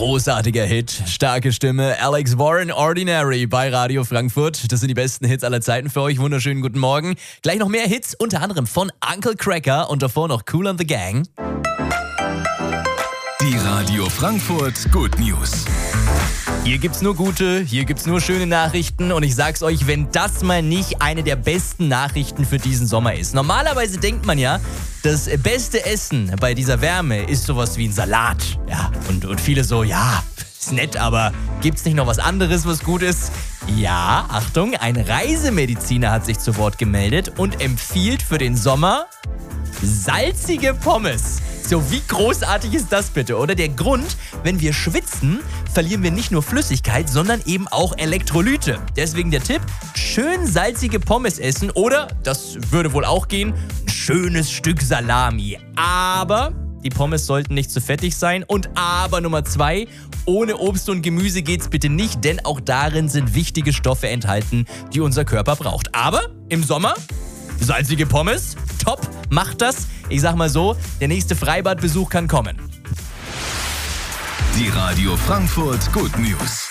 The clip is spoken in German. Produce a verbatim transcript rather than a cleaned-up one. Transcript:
Großartiger Hit, starke Stimme, Alex Warren, Ordinary bei Radio Frankfurt. Das sind die besten Hits aller Zeiten für euch. Wunderschönen guten Morgen. Gleich noch mehr Hits, unter anderem von Uncle Cracker und davor noch Kool and the Gang. Die Radio Frankfurt Good News. Hier gibt's nur gute, hier gibt's nur schöne Nachrichten und ich sag's euch, wenn das mal nicht eine der besten Nachrichten für diesen Sommer ist. Normalerweise denkt man ja, das beste Essen bei dieser Wärme ist sowas wie ein Salat. Ja, und, und viele so, ja, ist nett, aber gibt's nicht noch was anderes, was gut ist? Ja, Achtung, ein Reisemediziner hat sich zu Wort gemeldet und empfiehlt für den Sommer salzige Pommes. So, wie großartig ist das bitte, oder? Der Grund, wenn wir schwitzen, verlieren wir nicht nur Flüssigkeit, sondern eben auch Elektrolyte. Deswegen der Tipp, schön salzige Pommes essen oder, das würde wohl auch gehen, ein schönes Stück Salami. Aber die Pommes sollten nicht zu fettig sein. Und aber Nummer zwei, ohne Obst und Gemüse geht's bitte nicht, denn auch darin sind wichtige Stoffe enthalten, die unser Körper braucht. Aber im Sommer salzige Pommes, top, macht das. Ich sag mal so, der nächste Freibadbesuch kann kommen. Die Radio Frankfurt Good News.